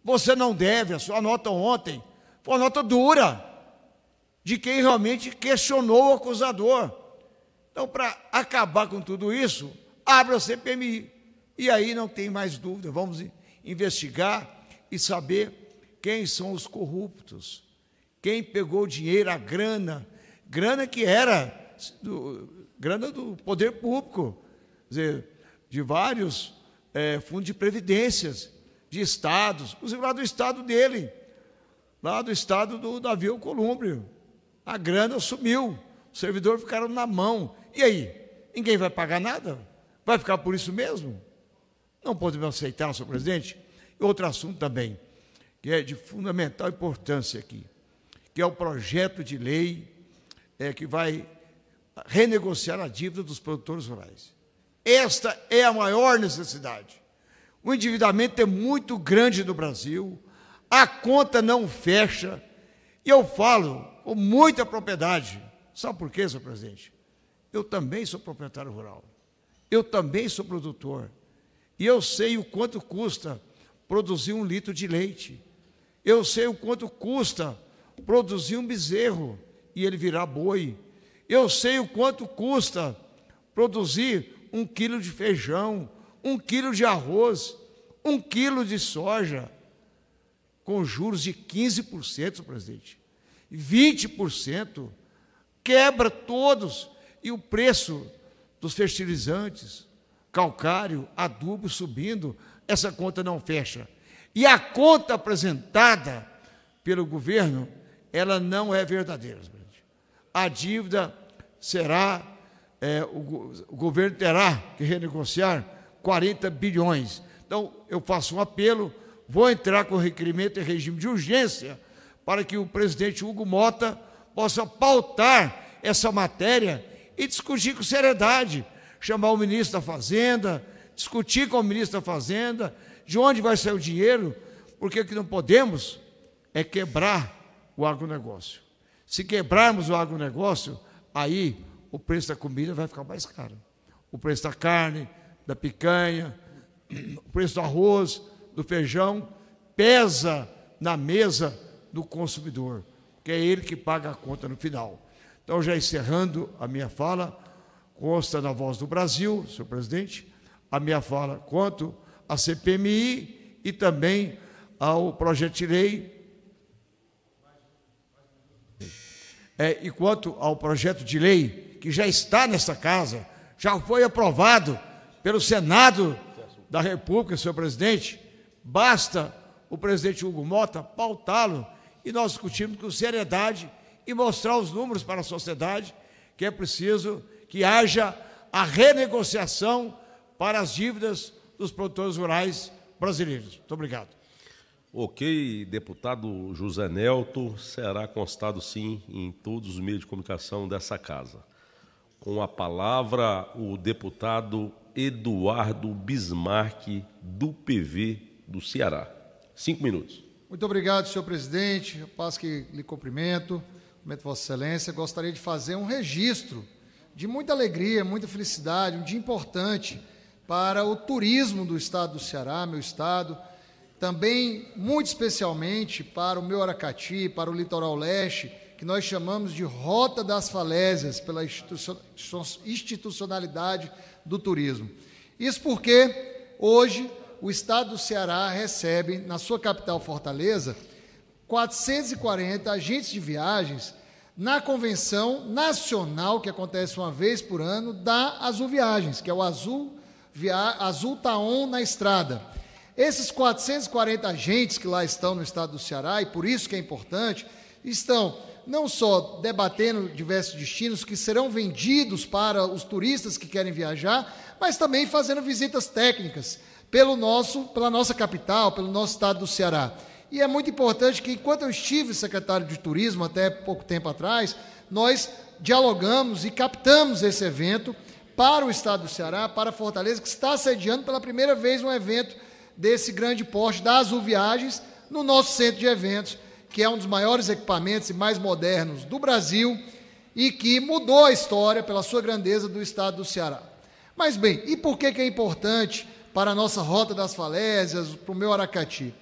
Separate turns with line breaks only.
Você não deve, a sua nota ontem foi uma nota dura, de quem realmente questionou o acusador. Então, para acabar com tudo isso, abra a CPMI. E aí não tem mais dúvida, vamos investigar e saber quem são os corruptos, quem pegou o dinheiro, a grana que era grana do poder público, quer dizer, de vários fundos de previdências, de estados, inclusive lá do estado dele, lá do estado do Davi Alcolumbre. A grana sumiu, os servidores ficaram na mão. E aí? Ninguém vai pagar nada? Vai ficar por isso mesmo? Não podemos aceitar, senhor presidente. E outro assunto também, que é de fundamental importância aqui, que é o projeto de lei que vai renegociar a dívida dos produtores rurais. Esta é a maior necessidade. O endividamento é muito grande no Brasil, a conta não fecha, e eu falo com muita propriedade. Sabe por quê, senhor presidente? Eu também sou proprietário rural, eu também sou produtor, e eu sei o quanto custa produzir 1 litro de leite, eu sei o quanto custa produzir um bezerro e ele virar boi, eu sei o quanto custa produzir 1 quilo de feijão, 1 quilo de arroz, 1 quilo de soja, com juros de 15%, presidente, 20%, quebra todos, e o preço dos fertilizantes, calcário, adubo subindo, essa conta não fecha. E a conta apresentada pelo governo, ela não é verdadeira, presidente. A dívida será, o governo terá que renegociar 40 bilhões. Então, eu faço um apelo, vou entrar com requerimento em regime de urgência para que o presidente Hugo Motta possa pautar essa matéria e discutir com seriedade, chamar o ministro da Fazenda, discutir com o ministro da Fazenda, de onde vai sair o dinheiro, porque o que não podemos é quebrar o agronegócio. Se quebrarmos o agronegócio, aí o preço da comida vai ficar mais caro. O preço da carne, da picanha, o preço do arroz, do feijão, pesa na mesa do consumidor, que é ele que paga a conta no final. Então, já encerrando a minha fala, consta na Voz do Brasil, senhor presidente, a minha fala quanto à CPMI e também ao projeto de lei. E quanto ao projeto de lei que já está nesta casa, já foi aprovado pelo Senado da República, senhor presidente, basta o presidente Hugo Motta pautá-lo e nós discutimos com seriedade e mostrar os números para a sociedade que é preciso que haja a renegociação para as dívidas dos produtores rurais brasileiros. Muito obrigado.
Ok, deputado José Nelto, será constado sim em todos os meios de comunicação dessa casa. Com a palavra, o deputado Eduardo Bismarck, do PV do Ceará. 5 minutos.
Muito obrigado, senhor presidente. Eu passo que lhe cumprimento Vossa Excelência. Gostaria de fazer um registro de muita alegria, muita felicidade, um dia importante para o turismo do estado do Ceará, meu estado, também, muito especialmente, para o meu Aracati, para o litoral leste, que nós chamamos de Rota das Falésias, pela institucionalidade do turismo. Isso porque, hoje, o estado do Ceará recebe, na sua capital Fortaleza, 440 agentes de viagens na convenção nacional, que acontece uma vez por ano, da Azul Viagens, que é o Azul Taon na Estrada. Esses 440 agentes que lá estão no estado do Ceará, e por isso que é importante, estão não só debatendo diversos destinos que serão vendidos para os turistas que querem viajar, mas também fazendo visitas técnicas pela nossa capital, pelo nosso estado do Ceará. E é muito importante que, enquanto eu estive secretário de Turismo, até pouco tempo atrás, nós dialogamos e captamos esse evento para o estado do Ceará, para Fortaleza, que está sediando pela primeira vez um evento desse grande porte da Azul Viagens, no nosso centro de eventos, que é um dos maiores equipamentos e mais modernos do Brasil e que mudou a história pela sua grandeza do estado do Ceará. Mas bem, e por que é importante para a nossa Rota das Falésias, para o meu Aracati?